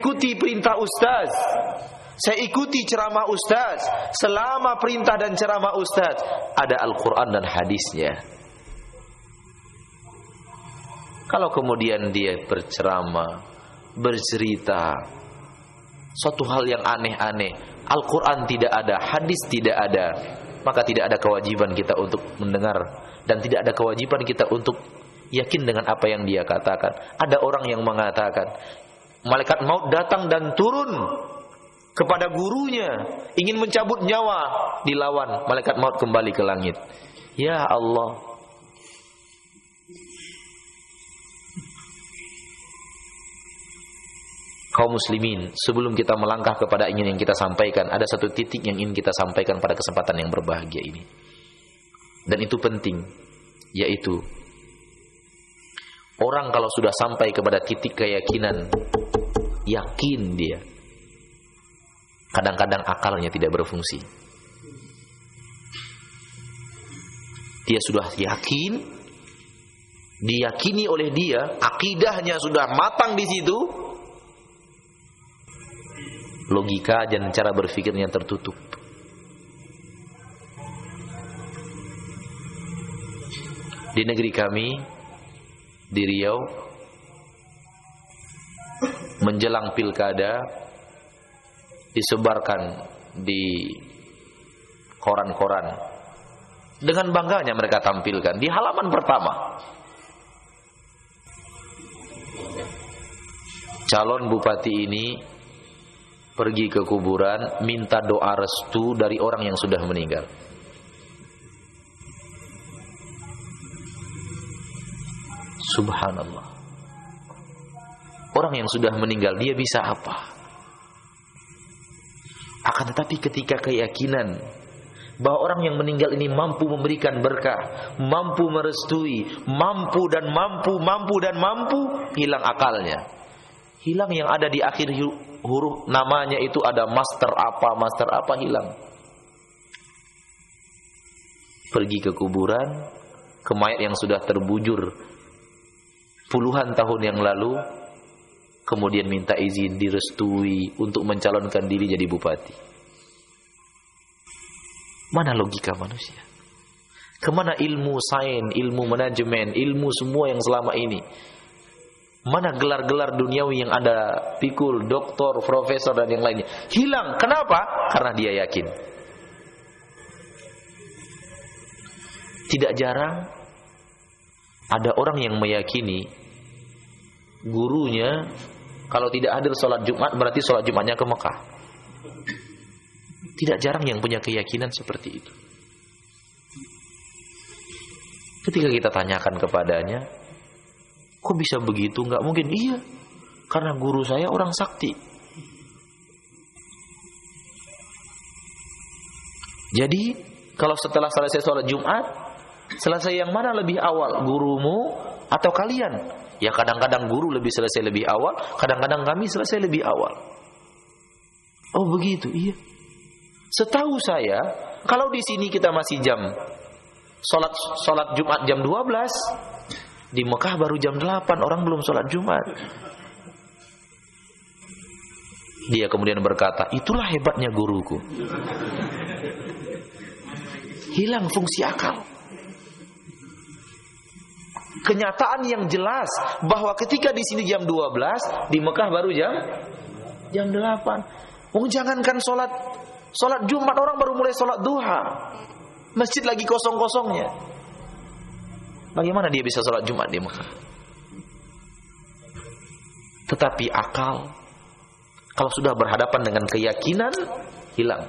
ikuti perintah ustaz, saya ikuti ceramah ustaz. Selama perintah dan ceramah ustaz ada Al-Quran dan hadisnya. Kalau kemudian dia berceramah, bercerita suatu hal yang aneh-aneh, Al-Quran tidak ada, hadis tidak ada, maka tidak ada kewajiban kita untuk mendengar, dan tidak ada kewajiban kita untuk yakin dengan apa yang dia katakan. Ada orang yang mengatakan malaikat maut datang dan turun kepada gurunya, ingin mencabut nyawa, dilawan, malaikat maut kembali ke langit. Ya Allah. Kaum muslimin, sebelum kita melangkah kepada ingin yang kita sampaikan, ada satu titik yang ingin kita sampaikan pada kesempatan yang berbahagia ini. Dan itu penting, yaitu orang kalau sudah sampai kepada titik keyakinan, yakin dia, kadang-kadang akalnya tidak berfungsi. Dia sudah yakin, diyakini oleh dia, akidahnya sudah matang di situ, logika dan cara berpikirnya tertutup. Di negeri kami, di Riau, menjelang pilkada, disebarkan di koran-koran. Dengan bangganya mereka tampilkan di halaman pertama. Calon bupati ini pergi ke kuburan, minta doa restu dari orang yang sudah meninggal. Subhanallah. Orang yang sudah meninggal, dia bisa apa? Akan tetapi ketika keyakinan bahwa orang yang meninggal ini mampu memberikan berkah, mampu merestui, mampu dan mampu, hilang akalnya. Hilang yang ada di akhir huruf namanya itu, ada master apa, hilang. Pergi ke kuburan, ke mayat yang sudah terbujur puluhan tahun yang lalu, kemudian minta izin direstui untuk mencalonkan diri jadi bupati. Mana logika manusia? Kemana ilmu sains, ilmu manajemen, ilmu semua yang selama ini? Mana gelar-gelar duniawi yang ada, pikul, doktor, profesor dan yang lainnya? Hilang. Kenapa? Karena dia yakin. Tidak jarang ada orang yang meyakini gurunya kalau tidak hadir sholat Jumat berarti sholat Jumatnya ke Mekah. Tidak jarang yang punya keyakinan seperti itu. Ketika kita tanyakan kepadanya, kok bisa begitu? Enggak mungkin. Iya, karena guru saya orang sakti. Jadi kalau setelah selesai sholat Jumat, selesai yang mana lebih awal, gurumu atau kalian? Ya kadang-kadang guru selesai lebih awal, kadang-kadang kami selesai lebih awal. Oh begitu, iya. Setahu saya, kalau di sini kita masih jam sholat Jumat jam 12, di Mekah baru jam 8, orang belum sholat Jumat. Dia kemudian berkata, itulah hebatnya guruku. Hilang fungsi akal. Kenyataan yang jelas bahwa ketika di sini jam 12, di Mekah baru jam 8. Jangankan sholat Jumat, orang baru mulai sholat duha. Masjid lagi kosong-kosongnya. Bagaimana dia bisa sholat Jumat di Mekah? Tetapi akal, kalau sudah berhadapan dengan keyakinan, hilang.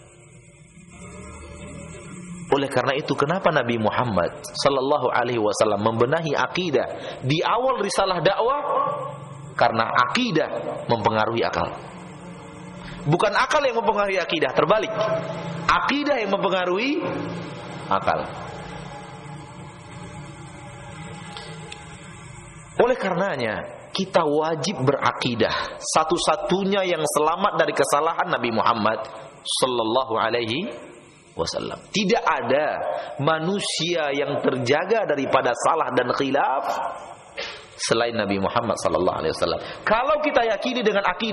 Oleh karena itu, kenapa Nabi Muhammad sallallahu alaihi wasallam membenahi akidah di awal risalah dakwah? Karena akidah mempengaruhi akal. Bukan akal yang mempengaruhi akidah, terbalik. Akidah yang mempengaruhi akal. Oleh karenanya, kita wajib berakidah. Satu-satunya yang selamat dari kesalahan Nabi Muhammad sallallahu alaihi wasallam. Tidak ada manusia yang terjaga daripada salah dan khilaf selain Nabi Muhammad sallallahu alaihi wasallam. Kalau kita yakini dengan akidah